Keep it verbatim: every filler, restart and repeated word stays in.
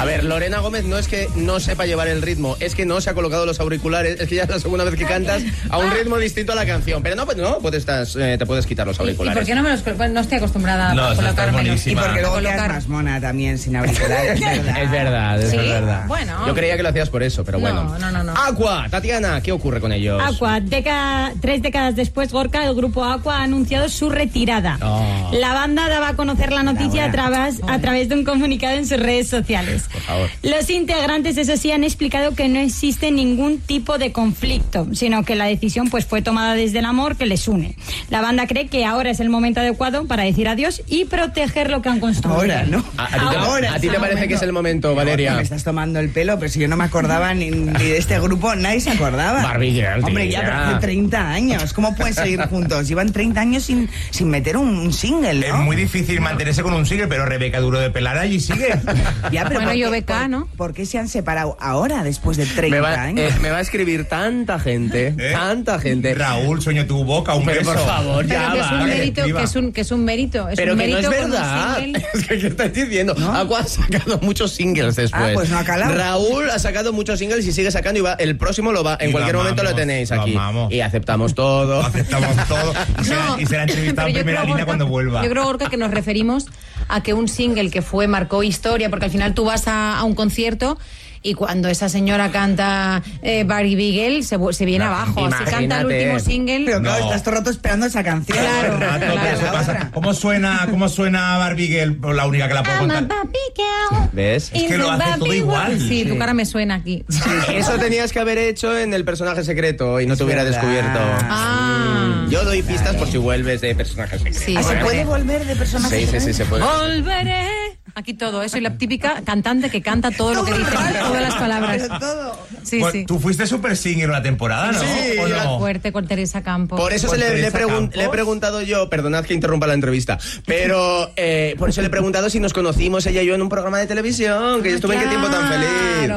A ver, Lorena Gómez no es que no sepa llevar el ritmo, es que no se ha colocado los auriculares, es que ya es la segunda vez que cantas a un ritmo distinto a la canción. Pero no, pues no, puedes estás, eh, te puedes quitar los auriculares. ¿Y por qué no me los pues no estoy acostumbrada no, a colocarme? Y porque luego quedas más mona también sin auriculares. Es verdad, es ¿Sí? verdad. Bueno. Yo creía que lo hacías por eso, pero bueno. No, no, no, no. Aqua, Tatiana, ¿qué ocurre con ellos? Aqua, deca- tres décadas después, Gorka, el grupo Aqua ha anunciado su retirada. Oh. La banda daba a conocer la noticia a través, a través de un comunicado en sus redes sociales. Por favor. Los integrantes, eso sí, han explicado que no existe ningún tipo de conflicto, sino que la decisión pues fue tomada desde el amor que les une. La banda cree que ahora es el momento adecuado para decir adiós y proteger lo que han construido. Ahora, ¿no? ¿A, a ti te, Ahora a ti es te el parece momento. que es el momento, Valeria? Me estás tomando el pelo, pero si yo no me acordaba ni, ni de este grupo, nadie se acordaba. Barbie Girl, Hombre, tía. ya, pero hace treinta años. ¿Cómo pueden seguir juntos? Llevan treinta años sin, sin meter un, un single, ¿no? Es muy difícil mantenerse con un single, pero Rebeca Duro de Pelar allí sigue. Ya, pero Bueno, ¿por yo qué- beca, por- ¿no? ¿Por qué se han separado ahora, después de treinta Me va, años? eh, me va a escribir tanta gente, ¿Eh? tanta gente. Raúl, sueño tu boca, un Pero beso. por favor, Pero ya que es un vale. mérito, escriba. que es un, que es un mérito. Es Pero un que no es mérito con un verdad. single. Es que, ¿qué estás diciendo? Aqua ha sacado muchos singles después. Ah, pues no ha calado. Raúl ha sacado muchos singles y sigue sacando y va, el próximo lo va, en Y lo cualquier momento lo amamos, tenéis lo aquí. amamos. Y aceptamos todo. Lo aceptamos todo. Y será, No, y será entrevistado en pero yo primera creo, línea Gorka, cuando vuelva. Yo creo, Gorka, que nos referimos a que un single que fue, marcó historia, porque al final tú vas a, a un concierto y cuando esa señora canta eh, Barbie Girl se, se viene No, abajo. Si canta el imagínate. último single... Pero claro, No. estás todo el rato esperando esa canción. Claro, Rato, claro. ¿qué se pasa? ¿Cómo suena, cómo suena Barbie Girl? Pues la única que la puedo I'm a contar. Barbie girl. ¿Ves? Es que lo In the hace todo Barbie igual. world. Sí, Sí. tu cara me suena aquí. Eso tenías que haber hecho en el personaje secreto y no te hubiera verdad. descubierto. Ah. Yo doy pistas por si vuelves de personaje secreto. Sí, Ah, ¿se bueno. puede volver de personaje? Sí, sí, sí, se puede. Volveré. Aquí todo, eso y la típica cantante que canta todo lo que dice, todas las palabras. Pero todo. Sí, Pues, sí. Tú fuiste super singer la temporada, ¿no? Sí, ¿O la no? Fuerte con Teresa Campos. Por eso se le, le, Teresa pregun- Campos. le he preguntado yo, perdonad que interrumpa la entrevista, pero eh, por eso le he preguntado si nos conocimos ella y yo en un programa de televisión, que yo estuve en Qué tiempo tan feliz.